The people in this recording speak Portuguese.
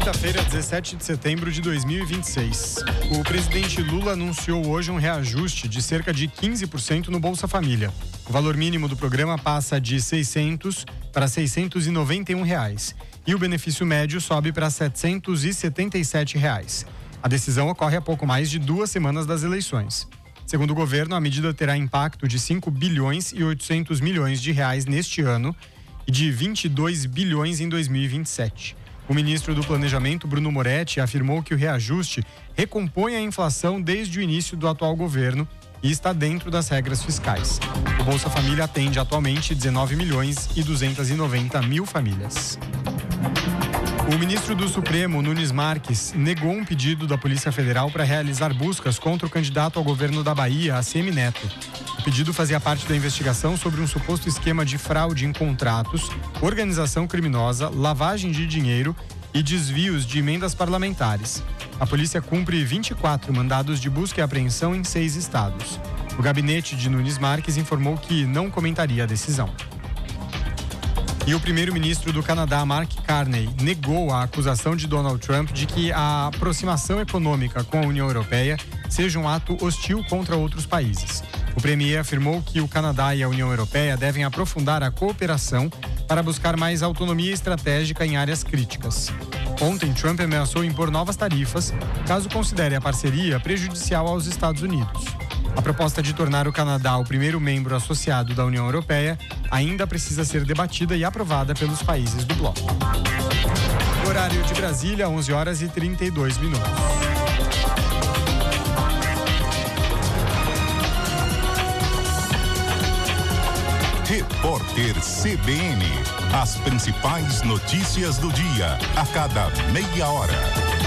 Quinta-feira, 17 de setembro de 2026. O presidente Lula anunciou hoje um reajuste de cerca de 15% no Bolsa Família. O valor mínimo do programa passa de R$ 600 para R$ 691 reais, e o benefício médio sobe para R$ 777 reais. A decisão ocorre a pouco mais de 2 semanas das eleições. Segundo o governo, a medida terá impacto de 5 bilhões e 800 milhões de reais neste ano e de 22 bilhões em 2027. O ministro do Planejamento, Bruno Moretti, afirmou que o reajuste recompõe a inflação desde o início do atual governo e está dentro das regras fiscais. O Bolsa Família atende atualmente 19 milhões e 290 mil famílias. O ministro do Supremo, Nunes Marques, negou um pedido da Polícia Federal para realizar buscas contra o candidato ao governo da Bahia, ACM Neto. O pedido fazia parte da investigação sobre um suposto esquema de fraude em contratos, organização criminosa, lavagem de dinheiro e desvios de emendas parlamentares. A polícia cumpre 24 mandados de busca e apreensão em 6 estados. O gabinete de Nunes Marques informou que não comentaria a decisão. E o primeiro-ministro do Canadá, Mark Carney, negou a acusação de Donald Trump de que a aproximação econômica com a União Europeia seja um ato hostil contra outros países. O premier afirmou que o Canadá e a União Europeia devem aprofundar a cooperação para buscar mais autonomia estratégica em áreas críticas. Ontem, Trump ameaçou impor novas tarifas caso considere a parceria prejudicial aos Estados Unidos. A proposta de tornar o Canadá o primeiro membro associado da União Europeia ainda precisa ser debatida e aprovada pelos países do bloco. Horário de Brasília, 11 horas e 32 minutos. Repórter CBN. As principais notícias do dia, a cada meia hora.